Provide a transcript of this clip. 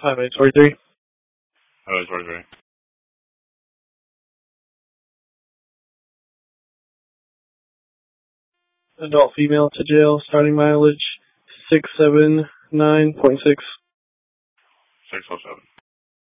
Highway 43. Highway 43. Adult female to jail, starting mileage 679.6. 607.